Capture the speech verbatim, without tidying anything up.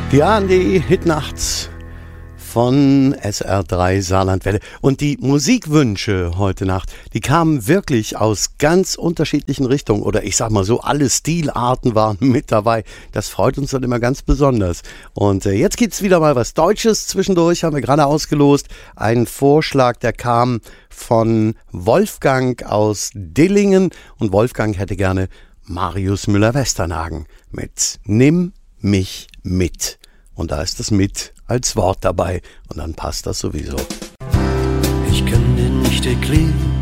Die A R D Hitnachts von S R drei Saarlandwelle. Und die Musikwünsche heute Nacht, die kamen wirklich aus ganz unterschiedlichen Richtungen. Oder ich sag mal so, alle Stilarten waren mit dabei. Das freut uns dann immer ganz besonders. Und äh, jetzt gibt's wieder mal was Deutsches zwischendurch, haben wir gerade ausgelost. Ein Vorschlag, der kam von Wolfgang aus Dillingen. Und Wolfgang hätte gerne Marius Müller-Westernhagen mit Nimm mich mit. Und da ist das mit als Wort dabei. Und dann passt das sowieso. Ich kann dir nicht erklären,